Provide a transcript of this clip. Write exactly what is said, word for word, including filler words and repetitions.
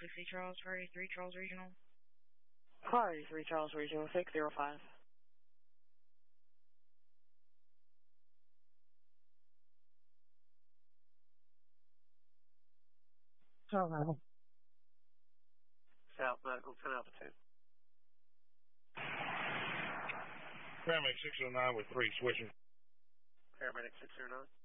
sixty Charles, Priority three Charles Regional. Priority three Charles Regional, six zero five. Hello. South Medical, ten Alpha two. Paramedic six oh nine with three, switching. Paramedic six oh nine.